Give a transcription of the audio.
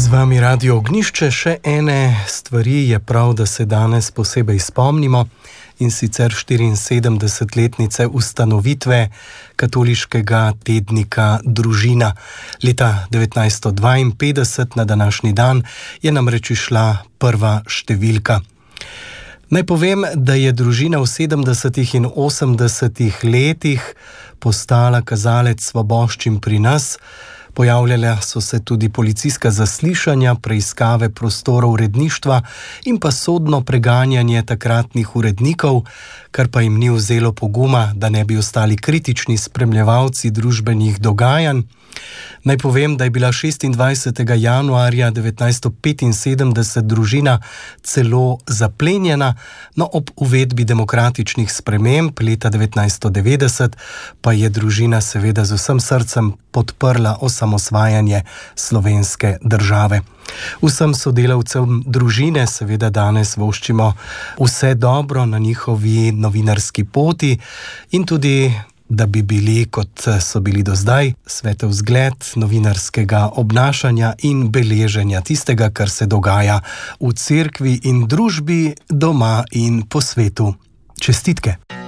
vami Radio Ognjišče. Še ene stvari je prav, da se danes posebej spomnimo, in sicer 74-letnice ustanovitve katoliškega tednika Družina. Leta 1952 na današnji dan je namreč išla prva številka. Naj povem, da je Družina v 70. in 80. letih postala kazalec svoboščin pri nas. Pojavljala so se tudi policijska zaslišanja, preiskave prostorov uredništva in pa sodno preganjanje takratnih urednikov, kar pa jim ni vzelo poguma, da ne bi ostali kritični spremljevalci družbenih dogajanj. Naj povem, da je bila 26. januarja 1975 Družina celo zaplenjena, no ob uvedbi demokratičnih sprememb leta 1990 pa je Družina seveda z vsem srcem podprla osamosvajanje slovenske države. Vsem sodelavcem Družine seveda danes voščimo vse dobro na njihovi novinarski poti in tudi da bi bili, kot so bili do zdaj, svetel zgled novinarskega obnašanja in beleženja tistega, kar se dogaja v cerkvi in družbi, doma in po svetu. Čestitke!